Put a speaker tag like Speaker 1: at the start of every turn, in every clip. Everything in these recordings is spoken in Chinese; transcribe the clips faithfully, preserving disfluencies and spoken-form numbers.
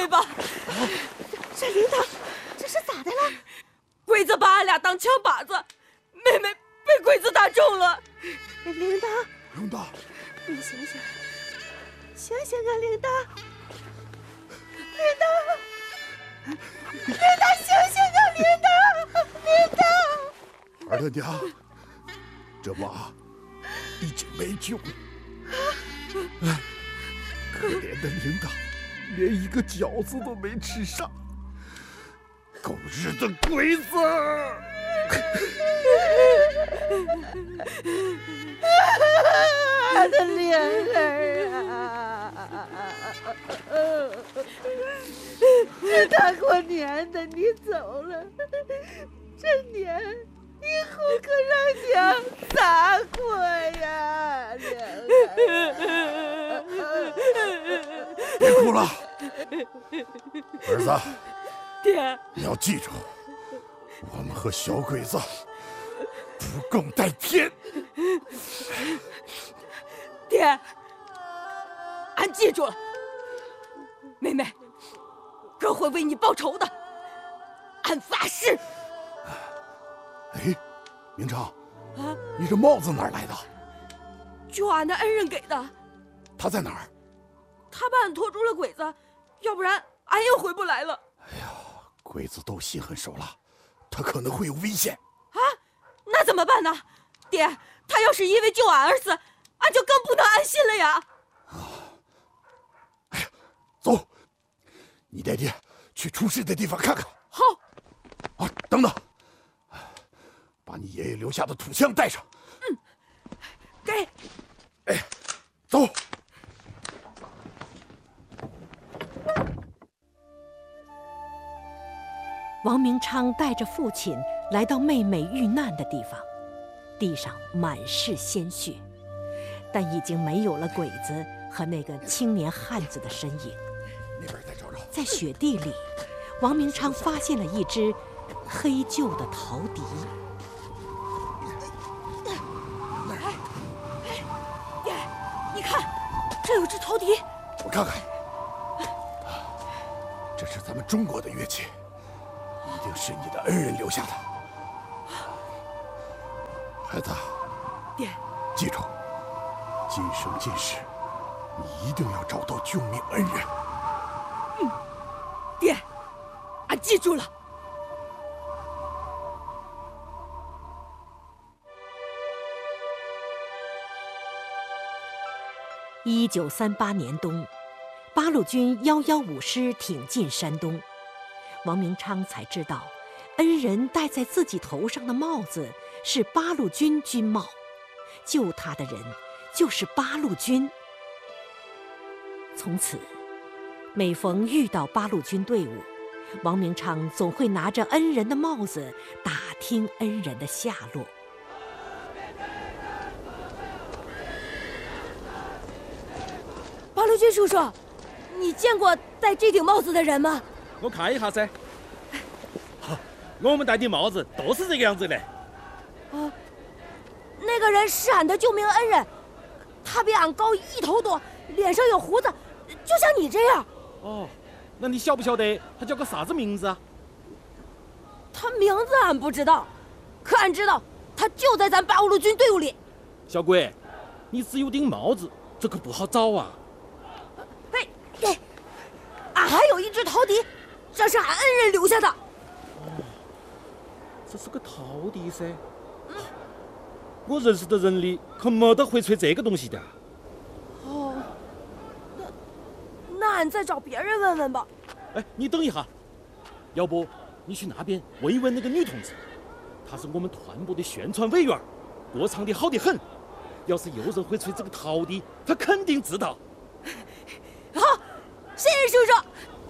Speaker 1: 妹吧。
Speaker 2: 这领导，这是咋的了？
Speaker 1: 鬼子把俺俩当枪靶子，妹妹被鬼子打中了。
Speaker 2: 领导，
Speaker 3: 领导，
Speaker 2: 你醒醒，醒醒啊，领导，领导，领导，醒醒啊，领导，领导。
Speaker 3: 二他娘，这娃已经没救了。可怜的领导，连一个饺子都没吃上。狗日的鬼子！
Speaker 2: 我的莲儿啊！这大过年的你走了，这年以后可让娘咋过呀，莲儿？
Speaker 3: 别哭了，儿子。
Speaker 1: 爹，
Speaker 3: 你要记住，我们和小鬼子不共戴天。
Speaker 1: 爹，俺记住了。妹妹，哥会为你报仇的，俺发誓。
Speaker 3: 哎，明成，
Speaker 1: 啊，
Speaker 3: 你这帽子哪儿来的？
Speaker 1: 就俺的恩人给的。
Speaker 3: 他在哪儿？
Speaker 1: 他把俺拖住了鬼子，要不然俺也回不来了。
Speaker 3: 哎呀，鬼子都心狠手辣，他可能会有危险。
Speaker 1: 啊，那怎么办呢？爹，他要是因为救俺而死，俺就更不能安心了呀。
Speaker 3: 啊，哎呀，走，你带爹去出事的地方看看。
Speaker 1: 好。
Speaker 3: 啊，等等，把你爷爷留下的土枪带上。
Speaker 1: 嗯，给。
Speaker 3: 哎，走。
Speaker 4: 王明昌带着父亲来到妹妹遇难的地方，地上满是鲜血，但已经没有了鬼子和那个青年汉子的身影。
Speaker 3: 那边再找找。
Speaker 4: 在雪地里，王明昌发现了一只黑旧的陶笛。
Speaker 1: 哎，爹，你看，这有只陶笛。
Speaker 3: 我看看，这是咱们中国的乐器。一定是你的恩人留下的，孩子。
Speaker 1: 爹，
Speaker 3: 记住，今生今世，你一定要找到救命恩人。
Speaker 1: 嗯，爹，俺记住了。
Speaker 4: 一九三八年冬，八路军幺幺五师挺进山东。王明昌才知道，恩人戴在自己头上的帽子是八路军军帽，救他的人就是八路军。从此，每逢遇到八路军队伍，王明昌总会拿着恩人的帽子打听恩人的下落。
Speaker 1: 八路军叔叔，你见过戴这顶帽子的人吗？
Speaker 5: 我看一下噻。我们戴的帽子都是这个样子的。
Speaker 1: 啊，那个人是俺的救命恩人，他比俺高一头多，脸上有胡子，就像你这样。
Speaker 5: 哦，那你晓不晓得他叫个啥子名字啊？
Speaker 1: 他名字俺不知道，可俺知道他就在咱八路军队伍里。
Speaker 5: 小鬼，你只有顶帽子，这可不好找啊。
Speaker 1: 嘿，嘿，俺还有一只陶笛，这是俺恩人留下的。
Speaker 5: 哦，这是个陶笛噻。嗯，我认识的人里可没得会吹这个东西的。
Speaker 1: 哦，那那俺再找别人问问吧。
Speaker 5: 哎，你等一下，要不你去那边问一问那个女同志，她是我们团部的宣传委员，歌唱的好得很。要是有人会吹这个陶笛，她肯定知道。
Speaker 1: 好，谢谢叔叔。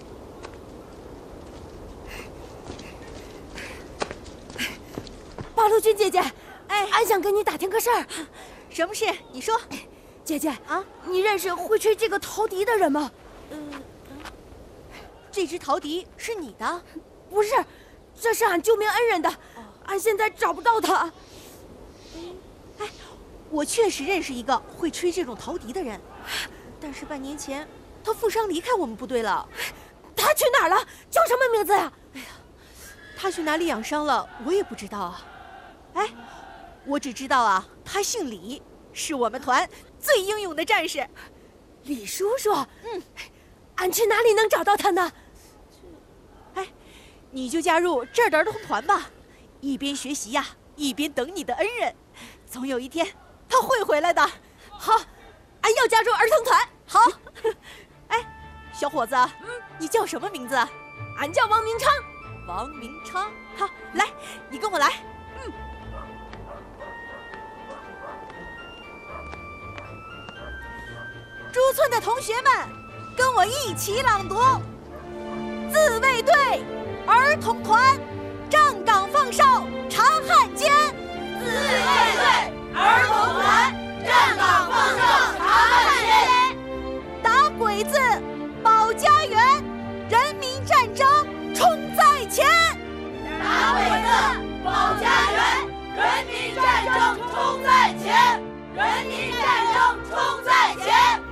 Speaker 1: 八路军姐姐，哎，俺想跟你打听个事儿。
Speaker 2: 什么事？你说。
Speaker 1: 姐姐啊，你认识会吹这个陶笛的人吗？
Speaker 2: 嗯、呃，这只陶笛是你的？
Speaker 1: 不是，这是俺救命恩人的，哦、俺现在找不到他。
Speaker 2: 哎，我确实认识一个会吹这种陶笛的人，但是半年前他负伤离开我们部队了。 他去哪儿了？叫什么名字呀？
Speaker 6: 哎呀，他去哪里养伤了，我也不知道啊。哎，我只知道啊，他姓李，是我们团最英勇的战士。
Speaker 2: 李叔叔，嗯，俺去哪里能找到他呢？
Speaker 6: 哎，你就加入这儿的儿童团吧，一边学习呀、啊，一边等你的恩人，总有一天他会回来的。
Speaker 2: 好，俺要加入儿童团。
Speaker 6: 好，哎，小伙子，嗯，你叫什么名字？
Speaker 2: 俺叫王明昌。
Speaker 6: 王明昌，好，来，你跟我来。嗯。驻村的同学们，跟我一起朗读：自卫队儿童团站岗放哨长汉奸。
Speaker 2: 自卫队儿童团站岗放哨长汉奸。
Speaker 6: 打鬼子保家园，人民战争冲在前。
Speaker 2: 打鬼子保家园，人民战争冲在前。人民战争冲在前。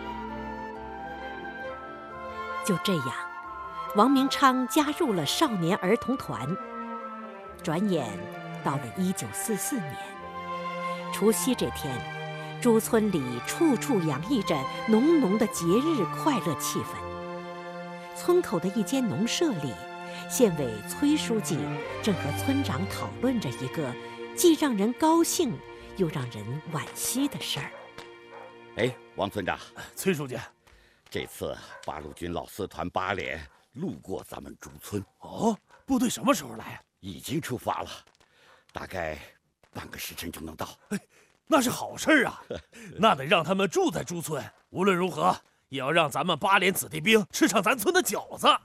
Speaker 4: 就这样，王明昌加入了少年儿童团。转眼到了一九四四年，除夕这天，朱村里处处洋溢着浓浓的节日快乐气氛。村口的一间农舍里，县委崔书记正和村长讨论着一个既让人高兴又让人惋惜的事儿。
Speaker 3: 哎，王村长，
Speaker 7: 崔书记，
Speaker 3: 这次八路军老四团八连路过咱们朱村。
Speaker 7: 哦，部队什么时候来？
Speaker 3: 已经出发了，大概半个时辰就能到。
Speaker 7: 哎，那是好事啊！那得让他们住在朱村，无论如何也要让咱们八连子弟兵吃上咱村的饺子。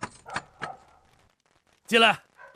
Speaker 7: 进来。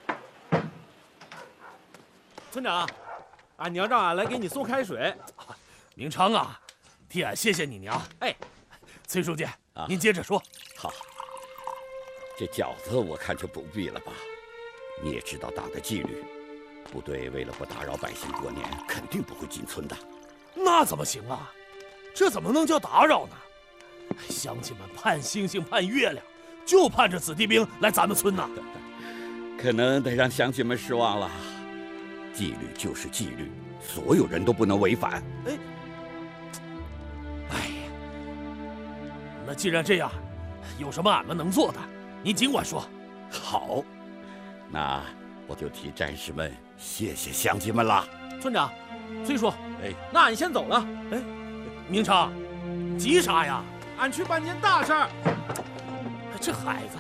Speaker 5: 村长，俺娘让俺来给你送开水。
Speaker 7: 明昌啊，替俺谢谢你娘。
Speaker 5: 哎，
Speaker 7: 崔书记，
Speaker 3: 啊、
Speaker 7: 您接着说。
Speaker 3: 好，这饺子我看就不必了吧。你也知道党的纪律，部队为了不打扰百姓过年，肯定不会进村的。
Speaker 7: 那怎么行啊？这怎么能叫打扰呢？乡亲们盼星星盼月亮，就盼着子弟兵来咱们村呐。
Speaker 3: 可能得让乡亲们失望了。纪律就是纪律，所有人都不能违反。
Speaker 7: 哎，哎呀，那既然这样，有什么俺们能做的，您尽管说。
Speaker 3: 好，那我就替战士们谢谢乡亲们了。
Speaker 5: 村长，崔叔，
Speaker 3: 哎，
Speaker 5: 那俺先走了。
Speaker 7: 哎，明昌，急啥呀？
Speaker 5: 俺去办件大事儿。
Speaker 7: 这孩子。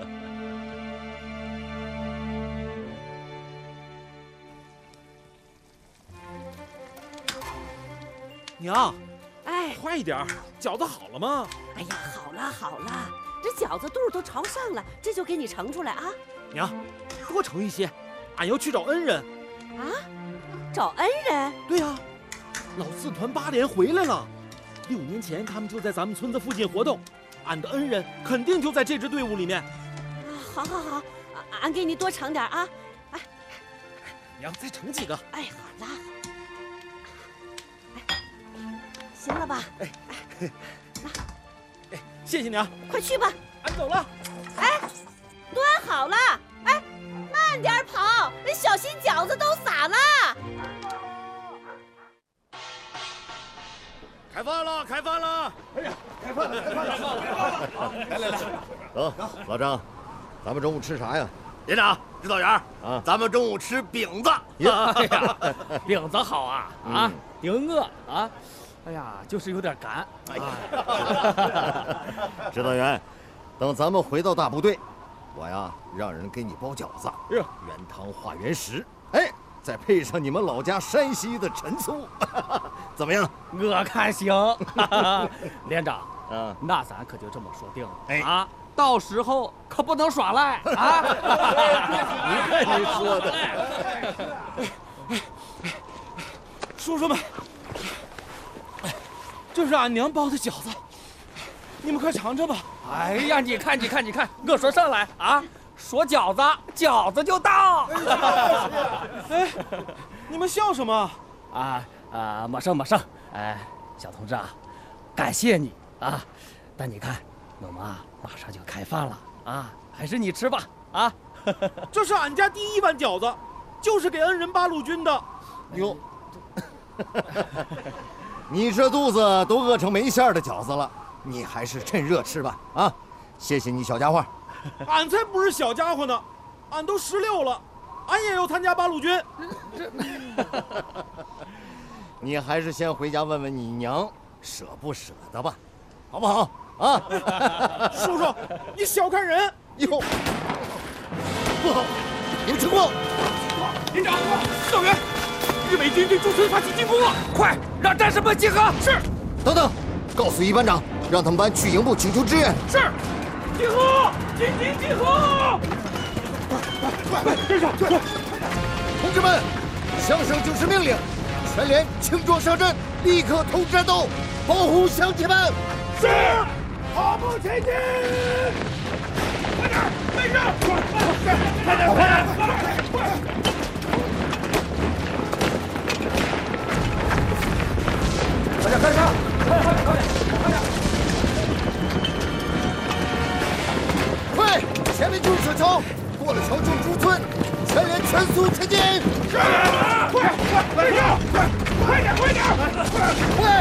Speaker 5: 娘，
Speaker 2: 哎，
Speaker 5: 快一点，饺子好了吗？
Speaker 2: 哎呀，好了好了，这饺子肚都朝上了，这就给你盛出来啊。
Speaker 5: 娘，多盛一些，俺要去找恩人。
Speaker 2: 啊？找恩人？
Speaker 5: 对呀、啊，老四团八连回来了。六年前他们就在咱们村子附近活动，俺的恩人肯定就在这支队伍里面。
Speaker 2: 啊，好好好，俺给你多盛点啊。哎，
Speaker 5: 娘，再盛几个。
Speaker 2: 哎，好啦。行了吧？哎
Speaker 5: 哎，哎，谢谢娘，
Speaker 2: 快去吧，
Speaker 5: 俺走了。
Speaker 2: 哎，端好了，哎，慢点跑，小心饺子都洒了。
Speaker 3: 开饭了，开饭了！
Speaker 7: 哎呀，开饭了，开饭了，开饭了！来来来，
Speaker 8: 走，老张，咱们中午吃啥呀？
Speaker 3: 连长、指导员
Speaker 8: 啊，
Speaker 3: 咱们中午吃饼子。
Speaker 7: 哎呀，饼子好啊啊，顶饿啊！哎呀，就是有点赶。哎呀，
Speaker 8: 指导员，等咱们回到大部队，我呀让人给你包饺子，原汤化原食，哎，再配上你们老家山西的陈醋，怎么样？
Speaker 9: 我看行。连长，
Speaker 8: 啊，
Speaker 9: 那咱可就这么说定了。
Speaker 8: 哎
Speaker 9: 啊，到时候可不能耍赖啊！
Speaker 8: 你看你说的。
Speaker 5: 叔叔们。这是俺娘包的饺子，你们快尝尝吧。
Speaker 9: 哎呀，你看，你看，你看，我说上来啊，说饺子，饺子就到。
Speaker 5: 哎，你们笑什么？
Speaker 9: 啊啊，没事没事。哎，小同志啊，感谢你啊。但你看，我们啊马上就开饭了啊， 还是你吃吧。啊，
Speaker 5: 这是俺家第一碗饺子，就是给恩人八路军的。
Speaker 8: 哟，你这肚子都饿成没馅儿的饺子了，你还是趁热吃吧。啊，谢谢你小家伙。
Speaker 5: 俺才不是小家伙呢，俺都十六了，俺也要参加八路军。
Speaker 8: 你还是先回家问问你娘舍不舍得吧，好不好？啊，
Speaker 5: 叔叔，你小看人。
Speaker 8: 哟，不好，有情况！
Speaker 9: 连长，道员，日美军对驻村发起进攻了，快让战士们集合。是。
Speaker 8: 等等，告诉一班长，让他们班去营部请求支援。
Speaker 9: 是。集合！紧急集合！
Speaker 5: 快快，跟上！快！
Speaker 8: 同志们，乡生就是命令，全连轻装上阵，立刻投入战斗，保护乡亲们。
Speaker 5: 是。跑步前进！快点，跟上！快点，快点，快点，快点！
Speaker 9: 快点，跟上！快点，快点，快点，快点！
Speaker 8: 快，前面就是小桥，过了桥就是驻村，全连全速前进！
Speaker 5: 是！快，快，跟上！快，快点，快点！
Speaker 8: 快！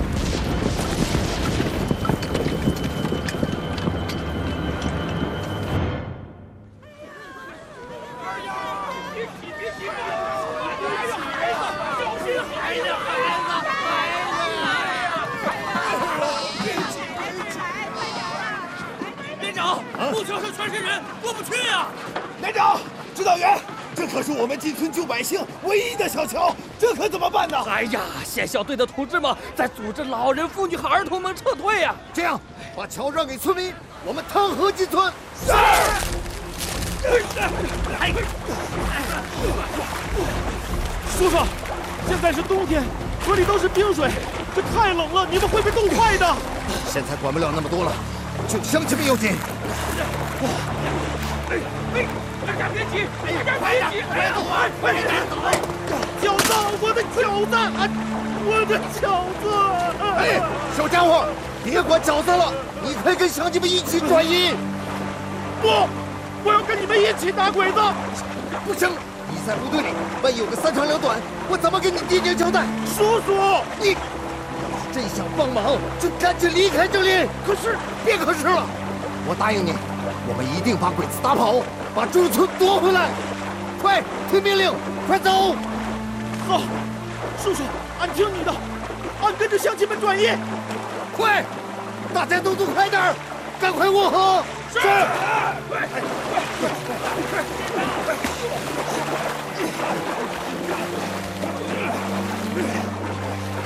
Speaker 9: 路桥上全是人，过不去呀！
Speaker 7: 连长，指导员，这可是我们进村救百姓唯一的小桥，这可怎么办呢？
Speaker 9: 哎呀，县校队的同志们在组织老人、妇女和儿童们撤退呀！
Speaker 8: 这样，把桥让给村民，我们趟河进村。
Speaker 5: 是。叔叔，现在是冬天，河里都是冰水，这太冷了，你们会被冻坏的。
Speaker 8: 现在管不了那么多了，救乡亲们要紧。
Speaker 9: 哎哎，大家别急，大家别急，别走啊！快点走！
Speaker 5: 饺子，我的饺子，我的饺子！
Speaker 8: 哎，小家伙，别管饺子了，你快跟乡亲们一起转移。
Speaker 5: 不，我要跟你们一起打鬼子。
Speaker 8: 不行，你在部队里，万一有个三长两短，我怎么跟你爹娘交代？
Speaker 5: 叔叔，
Speaker 8: 你要是真想帮忙，就赶紧离开这里。
Speaker 5: 可是，
Speaker 8: 别可是了，我答应你，我们一定把鬼子打跑，把驻村夺回来。快，听命令，快走！
Speaker 5: 好，叔叔，俺听你的，俺跟着乡亲们转移。
Speaker 8: 快，大家动作快点，赶快过河。
Speaker 5: 是。快。